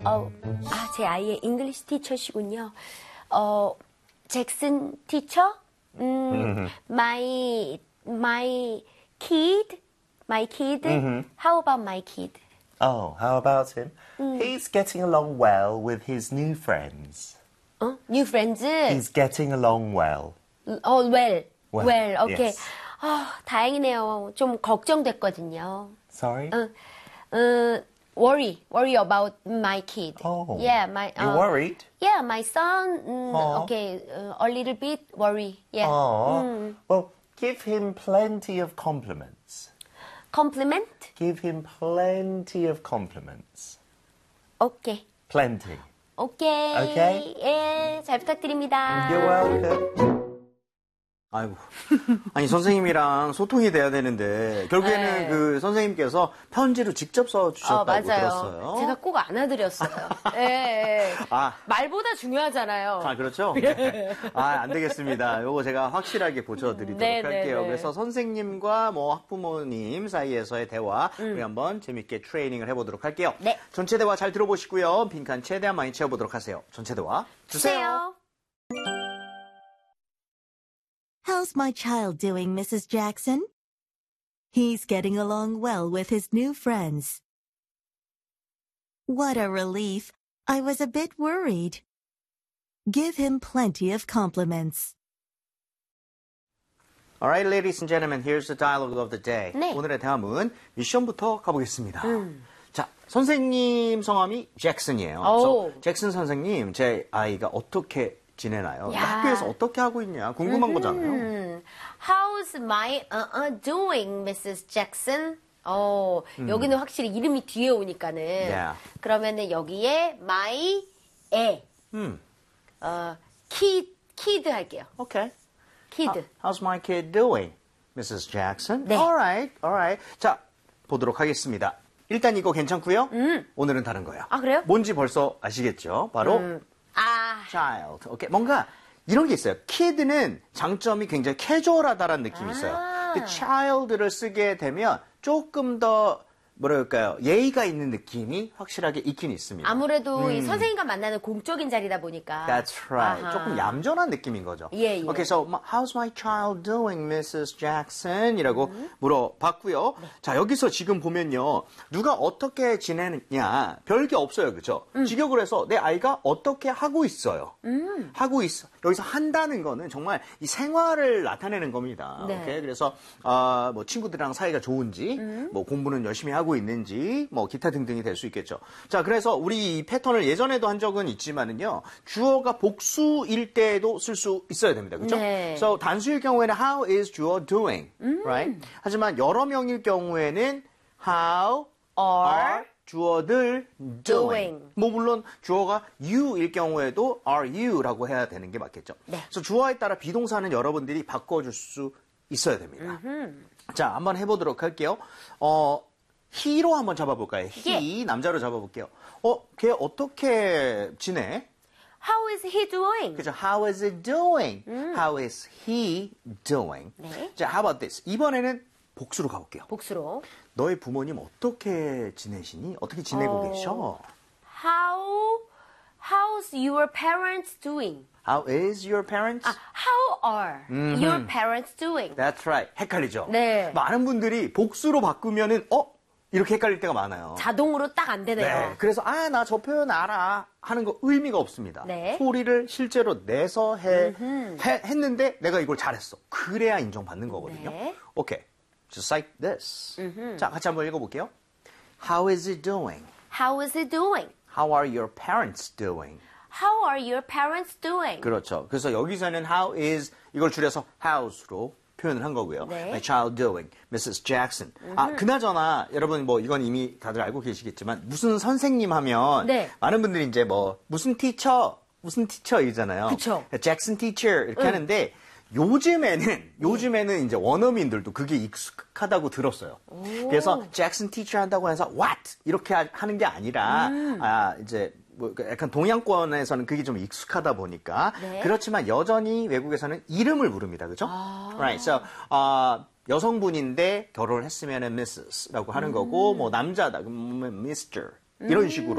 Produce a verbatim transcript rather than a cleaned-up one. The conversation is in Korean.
어, 아, 제 아이의 잉글리시 티처시군요. 어, 잭슨 티처? 음, my, my kid? My kid? Mm-hmm. How about my kid? Oh, how about him? Mm. He's getting along well with his new friends. 어? New friends? He's getting along well. 어, well. Well, well, okay. yes. 아, 다행이네요. 좀 걱정됐거든요. Sorry? 어, 어, worry, worry about my kid. Oh, yeah, my. you're 어, worried? Yeah, my son. 음, Oh. Okay, uh, a little bit worry. Yeah. Oh, 음. well, give him plenty of compliments. Compliment? Give him plenty of compliments. Okay. Plenty. Okay. Okay? 예, 잘 부탁드립니다. You're welcome. 아이고. 아니, 선생님이랑 소통이 돼야 되는데, 결국에는 네. 그 선생님께서 편지로 직접 어, 써주셨다고 맞아요. 들었어요. 제가 꼭 안아드렸어요. 예, 예. 아. 말보다 중요하잖아요. 아, 그렇죠? 네. 아, 안 되겠습니다. 요거 제가 확실하게 보여드리도록 네, 네, 할게요. 네. 그래서 선생님과 뭐 학부모님 사이에서의 대화, 음. 우리 한번 재밌게 트레이닝을 해보도록 할게요. 네. 전체 대화 잘 들어보시고요. 빈칸 최대한 많이 채워보도록 하세요. 전체 대화 주세요. How's my child doing, Missus Jackson? He's getting along well with his new friends. What a relief. I was a bit worried. Give him plenty of compliments. Alright, ladies and gentlemen, here's the dialogue of the day. 네. 오늘의 대화문 미션부터 가보겠습니다. 음. 자, 선생님 성함이 잭슨이에요. 오. 그래서 잭슨 선생님, 제 아이가 어떻게 지내나요? 야. 학교에서 어떻게 하고 있냐? 궁금한 거잖아요. 음, How's my uh, uh, doing, Missus Jackson? 어, 여기는 확실히 이름이 뒤에 오니까는. Yeah. 그러면은 여기에 my 애, 음, 어, kid, kid 할게요. 오케이. kid. How's my kid doing, Missus Jackson? 네. Alright, alright. 자, 보도록 하겠습니다. 일단 이거 괜찮고요. 음. 오늘은 다른 거예요. 아, 그래요? 뭔지 벌써 아시겠죠? 바로 음. 아, child. 오케이. 뭔가 이런 게 있어요. kid는 장점이 굉장히 캐주얼하다라는 느낌이 있어요. 아. 근데 child를 쓰게 되면 조금 더 뭐랄까요? 예의가 있는 느낌이 확실하게 있긴 있습니다. 아무래도 이 선생님과 만나는 공적인 자리다 보니까. That's right. 아하. 조금 얌전한 느낌인 거죠. 예, 예. Okay, so how's my child doing, Missus Jackson? 이라고 음. 물어봤고요. 네. 자, 여기서 지금 보면요. 누가 어떻게 지내느냐 별게 없어요. 그죠? 음. 직역을 해서 내 아이가 어떻게 하고 있어요. 음. 하고 있어. 여기서 한다는 거는 정말 이 생활을 나타내는 겁니다. 네. 오케이? 그래서 어, 뭐 친구들이랑 사이가 좋은지 음. 뭐 공부는 열심히 하고 있는지 뭐 기타 등등이 될 수 있겠죠. 자, 그래서 우리 이 패턴을 예전에도 한 적은 있지만은요. 주어가 복수일 때도 쓸 수 있어야 됩니다. 그렇죠? 네. So 단수일 경우에는 how is 주어 doing, right? 하지만 여러 명일 경우에는 how are 주어들 doing. doing. 뭐 물론 주어가 you일 경우에도 are you라고 해야 되는 게 맞겠죠. 네. 그래서 주어에 따라 비동사는 여러분들이 바꿔줄 수 있어야 됩니다. 자, 한번 해보도록 할게요. 어, he로 한번 잡아볼까요? he, 남자로 잡아볼게요. 어, 걔 어떻게 지내? How is he doing? 그죠? How is he doing? How is he doing? 네. 자, how about this? 이번에는 복수로 가볼게요. 복수로. 너의 부모님 어떻게 지내시니? 어떻게 지내고 어. 계셔? How, how's your parents doing? How is your parents? 아, how are your parents doing? That's right. 헷갈리죠? 네. 많은 분들이 복수로 바꾸면은, 어? 이렇게 헷갈릴 때가 많아요. 자동으로 딱 안 되네요. 네. 그래서, 아, 나 저 표현 알아. 하는 거 의미가 없습니다. 네. 소리를 실제로 내서 해, 해, 했는데 내가 이걸 잘했어. 그래야 인정받는 거거든요. 네. 오케이. Just like this. 자, 같이 한번 읽어볼게요. How is he doing? How is he doing? How are your parents doing? How are your parents doing? 그렇죠. 그래서 여기서는 how is 이걸 줄여서 hows로 표현을 한 거고요. 네. My child doing, Missus Jackson. 아, 그나저나 여러분 뭐 이건 이미 다들 알고 계시겠지만 무슨 선생님 하면 네. 많은 분들이 이제 뭐 무슨 티처, 무슨 티처 이러잖아요. 그쵸. 잭슨 teacher 이렇게 하는데 요즘에는 요즘에는 이제 원어민들도 그게 익숙하다고 들었어요. 그래서 잭슨 teacher 한다고 해서 what 이렇게 하- 하는 게 아니라 아 이제 뭐 약간 동양권에서는 그게 좀 익숙하다 보니까 네. 그렇지만 여전히 외국에서는 이름을 부릅니다. 그죠? Right. So 어, 여성분인데 결혼을 했으면은 Misses라고 하는 거고 뭐 남자다 그러면 미스터 이런 식으로